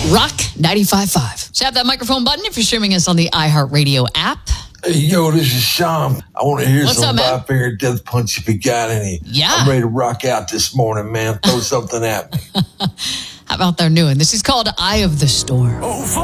Rock 95.5. Tap that microphone button if you're streaming us on the iHeartRadio app. Hey, yo, this is Sean. I want to hear What's some up, man? Five Finger Death Punch if you got any. Yeah. I'm ready to rock out this morning, man. Throw something at me. How about their new one? This is called Eye of the Storm. Oh,